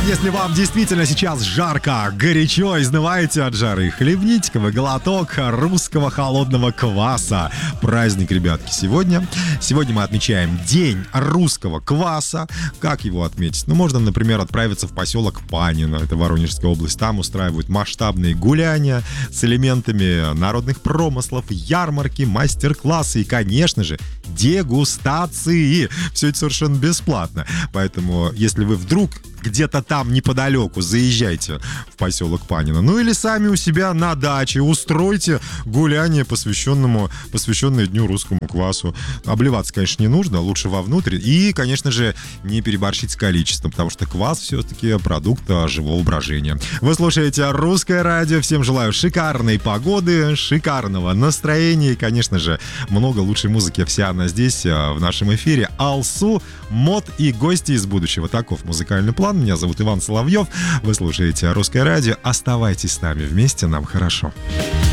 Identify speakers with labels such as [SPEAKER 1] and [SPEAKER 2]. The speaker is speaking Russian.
[SPEAKER 1] Если вам действительно сейчас жарко, горячо, изнываете от жары, хлебните-ка вы глоток русского холодного кваса. Праздник, ребятки, сегодня. Сегодня мы отмечаем День русского кваса. Как его отметить? Ну, можно, например, отправиться в поселок Панино, это Воронежская область. Там устраивают масштабные гуляния с элементами народных промыслов, ярмарки, мастер-классы и, конечно же, дегустации. Все это совершенно бесплатно. Поэтому, если вы вдруг где-то там неподалеку заезжайте в поселок Панино, ну или сами у себя на даче устройте гуляние, посвященное Дню русскому квасу. Обливаться, конечно, не нужно, лучше вовнутрь. И, конечно же, не переборщить с количеством, потому что квас все-таки продукт живого брожения. Вы слушаете «Русское радио». Всем желаю шикарной погоды, шикарного настроения и, конечно же, много лучшей музыки. Вся она здесь, в нашем эфире. Алсу, Мод и гости из будущего. Таков музыкальный план. Меня зовут Иван Соловьев. Вы слушаете «Русское радио». Оставайтесь с нами вместе, нам хорошо.